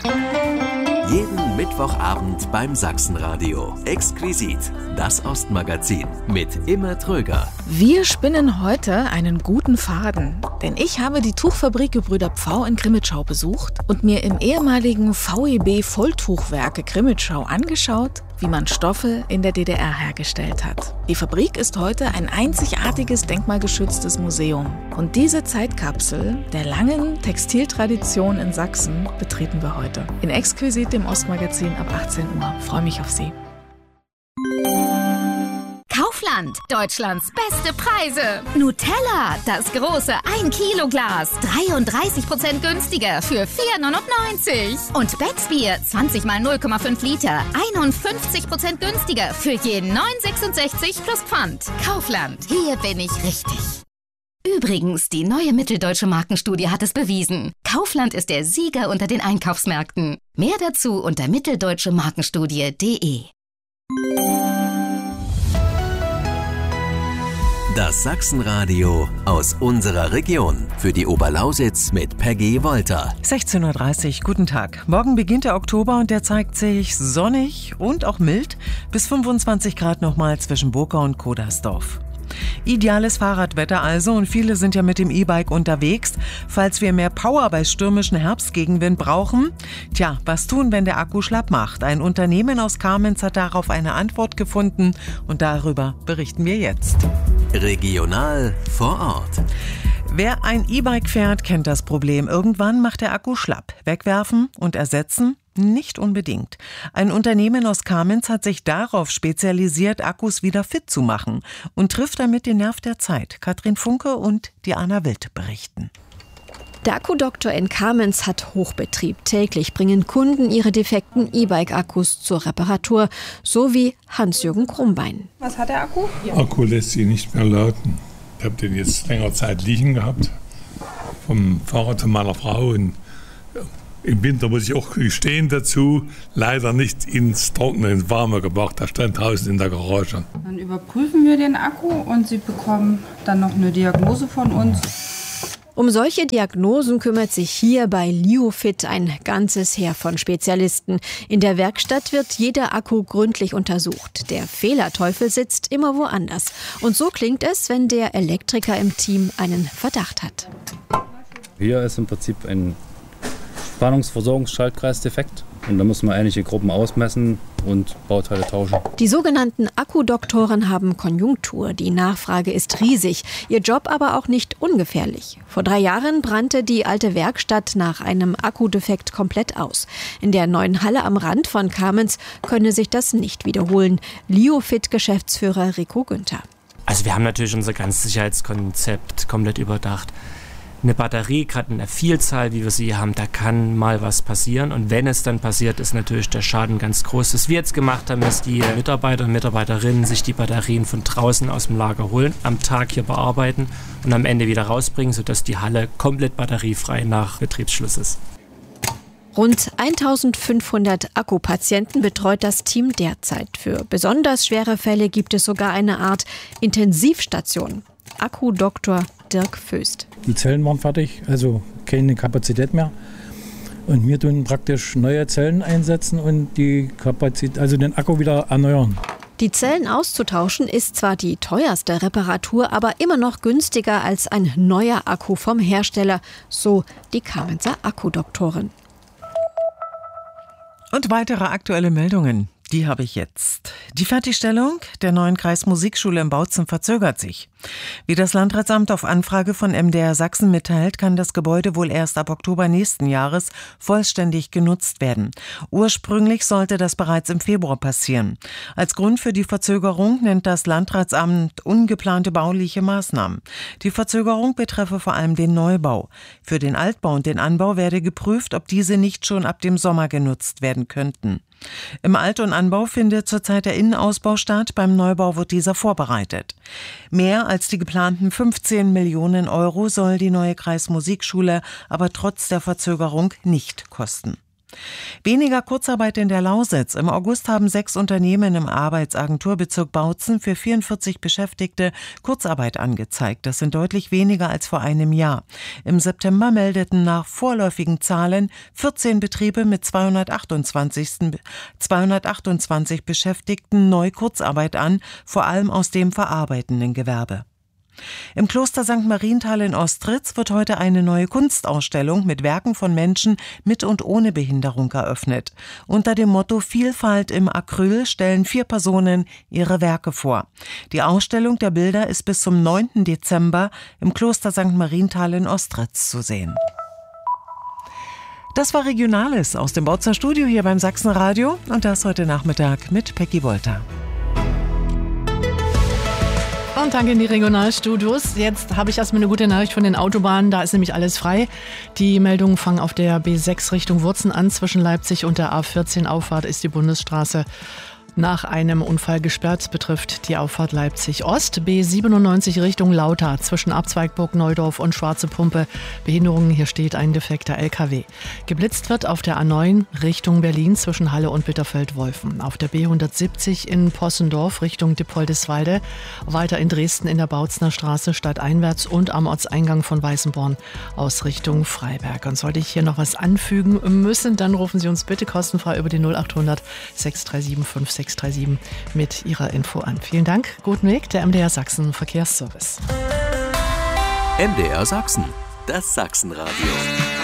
Jeden Mittwochabend beim Sachsenradio. Exquisit, das Ostmagazin mit Imme Tröger. Wir spinnen heute einen guten Faden, denn ich habe die Tuchfabrik Gebrüder Pfau in Crimmitschau besucht und mir im ehemaligen VEB Volltuchwerke Crimmitschau angeschaut, wie man Stoffe in der DDR hergestellt hat. Die Fabrik ist heute ein einzigartiges denkmalgeschütztes Museum. Und diese Zeitkapsel der langen Textiltradition in Sachsen betreten wir heute. In Exquisit, dem Ostmagazin ab 18 Uhr. Freue mich auf Sie. Kaufland, Deutschlands beste Preise. Nutella, das große 1-Kilo-Glas, 33% günstiger für 4,99. Und Becksbier, 20 mal 0,5 Liter, 51% günstiger für je 9,66 plus Pfand. Kaufland, hier bin ich richtig. Übrigens, die neue Mitteldeutsche Markenstudie hat es bewiesen. Kaufland ist der Sieger unter den Einkaufsmärkten. Mehr dazu unter mitteldeutschemarkenstudie.de. Das Sachsenradio aus unserer Region. Für die Oberlausitz mit Peggy Wolter. 16.30 Uhr, guten Tag. Morgen beginnt der Oktober und der zeigt sich sonnig und auch mild. Bis 25 Grad nochmal zwischen Burka und Kodersdorf. Ideales Fahrradwetter also und viele sind ja mit dem E-Bike unterwegs. Falls wir mehr Power bei stürmischem Herbstgegenwind brauchen, was tun, wenn der Akku schlapp macht? Ein Unternehmen aus Kamenz hat darauf eine Antwort gefunden und darüber berichten wir jetzt. Regional vor Ort. Wer ein E-Bike fährt, kennt das Problem. Irgendwann macht der Akku schlapp. Wegwerfen und ersetzen? Nicht unbedingt. Ein Unternehmen aus Kamenz hat sich darauf spezialisiert, Akkus wieder fit zu machen und trifft damit den Nerv der Zeit. Katrin Funke und Diana Wild berichten. Der Akkudoktor in Kamenz hat Hochbetrieb. Täglich bringen Kunden ihre defekten E-Bike-Akkus zur Reparatur, so wie Hans-Jürgen Krummbein. Was hat der Akku? Der Akku lässt sich nicht mehr laden. Ich habe den jetzt längere Zeit liegen gehabt, vom Fahrrad von meiner Frau. Und im Winter muss ich auch gestehen dazu, leider nicht ins Trockene, ins Warme gebracht. Da stand draußen in der Garage. Dann überprüfen wir den Akku und Sie bekommen dann noch eine Diagnose von uns. Um solche Diagnosen kümmert sich hier bei Liofit ein ganzes Heer von Spezialisten. In der Werkstatt wird jeder Akku gründlich untersucht. Der Fehlerteufel sitzt immer woanders. Und so klingt es, wenn der Elektriker im Team einen Verdacht hat. Hier ist im Prinzip ein Spannungsversorgungsschaltkreis defekt. Und da muss man einige Gruppen ausmessen und Bauteile tauschen. Die sogenannten Akkudoktoren haben Konjunktur. Die Nachfrage ist riesig, ihr Job aber auch nicht ungefährlich. Vor 3 Jahren brannte die alte Werkstatt nach einem Akkudefekt komplett aus. In der neuen Halle am Rand von Kamenz könne sich das nicht wiederholen. Liofit-Geschäftsführer Rico Günther. Also wir haben natürlich unser ganzes Sicherheitskonzept komplett überdacht. Eine Batterie, gerade in der Vielzahl, wie wir sie haben, da kann mal was passieren. Und wenn es dann passiert, ist natürlich der Schaden ganz groß. Was wir jetzt gemacht haben, ist, die Mitarbeiter und Mitarbeiterinnen sich die Batterien von draußen aus dem Lager holen, am Tag hier bearbeiten und am Ende wieder rausbringen, sodass die Halle komplett batteriefrei nach Betriebsschluss ist. Rund 1500 Akkupatienten betreut das Team derzeit. Für besonders schwere Fälle gibt es sogar eine Art Intensivstation. Akkudoktor Dirk Föst. Die Zellen waren fertig, also keine Kapazität mehr. Und wir tun praktisch neue Zellen einsetzen und die Kapazität, also den Akku wieder erneuern. Die Zellen auszutauschen ist zwar die teuerste Reparatur, aber immer noch günstiger als ein neuer Akku vom Hersteller, so die Kamenzer Akkudoktorin. Und weitere aktuelle Meldungen. Die habe ich jetzt. Die Fertigstellung der neuen Kreismusikschule in Bautzen verzögert sich. Wie das Landratsamt auf Anfrage von MDR Sachsen mitteilt, kann das Gebäude wohl erst ab Oktober nächsten Jahres vollständig genutzt werden. Ursprünglich sollte das bereits im Februar passieren. Als Grund für die Verzögerung nennt das Landratsamt ungeplante bauliche Maßnahmen. Die Verzögerung betreffe vor allem den Neubau. Für den Altbau und den Anbau werde geprüft, ob diese nicht schon ab dem Sommer genutzt werden könnten. Im Alt- und Anbau findet zurzeit der Innenausbau statt, beim Neubau wird dieser vorbereitet. Mehr als die geplanten 15 Millionen Euro soll die neue Kreismusikschule aber trotz der Verzögerung nicht kosten. Weniger Kurzarbeit in der Lausitz. Im August haben 6 Unternehmen im Arbeitsagenturbezirk Bautzen für 44 Beschäftigte Kurzarbeit angezeigt. Das sind deutlich weniger als vor einem Jahr. Im September meldeten nach vorläufigen Zahlen 14 Betriebe mit 228 Beschäftigten neu Kurzarbeit an, vor allem aus dem verarbeitenden Gewerbe. Im Kloster St. Marienthal in Ostritz wird heute eine neue Kunstausstellung mit Werken von Menschen mit und ohne Behinderung eröffnet. Unter dem Motto Vielfalt im Acryl stellen 4 Personen ihre Werke vor. Die Ausstellung der Bilder ist bis zum 9. Dezember im Kloster St. Marienthal in Ostritz zu sehen. Das war Regionales aus dem Bautzer Studio hier beim Sachsenradio und das heute Nachmittag mit Peggy Wolter. Und danke in die Regionalstudios. Jetzt habe ich erstmal eine gute Nachricht von den Autobahnen. Da ist nämlich alles frei. Die Meldungen fangen auf der B6 Richtung Wurzen an. Zwischen Leipzig und der A14 Auffahrt ist die Bundesstraße nach einem Unfall gesperrt, betrifft die Auffahrt Leipzig-Ost. B97 Richtung Lauter zwischen Abzweigburg, Neudorf und Schwarze Pumpe. Behinderungen, hier steht ein defekter LKW. Geblitzt wird auf der A9 Richtung Berlin zwischen Halle und Bitterfeld-Wolfen. Auf der B170 in Possendorf Richtung Dippoldiswalde. Weiter in Dresden in der Bautzner Straße stadteinwärts und am Ortseingang von Weißenborn aus Richtung Freiberg. Und sollte ich hier noch was anfügen müssen, dann rufen Sie uns bitte kostenfrei über die 0800 637 5637 mit Ihrer Info an. Vielen Dank. Guten Weg, der MDR Sachsen Verkehrsservice. MDR Sachsen, das Sachsenradio.